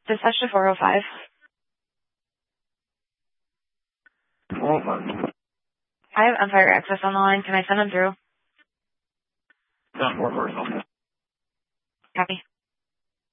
Dispatch to 405. 405. I have Empire Access on the line. Can I send them through? 10-4 first.